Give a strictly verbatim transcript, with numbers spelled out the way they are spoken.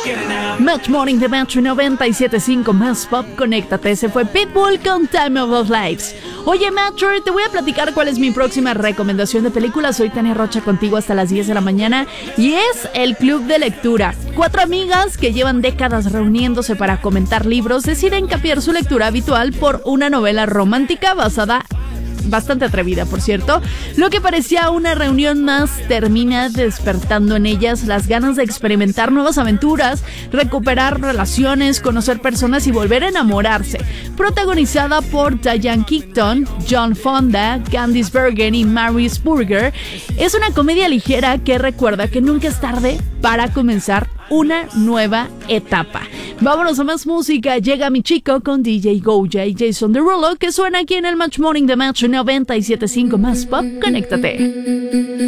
Match Morning de Metro noventa y siete punto cinco más pop, conéctate. Se fue Pitbull con Time of Our Lives. Oye, Metro, te voy a platicar cuál es mi próxima recomendación de película. Soy Tania Rocha contigo hasta las diez de la mañana y es el Club de Lectura. Cuatro amigas que llevan décadas reuniéndose para comentar libros deciden cambiar su lectura habitual por una novela romántica basada bastante atrevida, por cierto. Lo que parecía una reunión más termina despertando en ellas las ganas de experimentar nuevas aventuras, recuperar relaciones, conocer personas y volver a enamorarse. Protagonizada por Diane Keaton, John Fonda, Candice Bergen y Mary Spurger, es una comedia ligera que recuerda que nunca es tarde para comenzar una nueva etapa. Vámonos a más música. Llega Mi Chico con D J Goya y Jason Derulo, que suena aquí en el Match Morning de Match noventa y siete punto cinco más pop. Conéctate.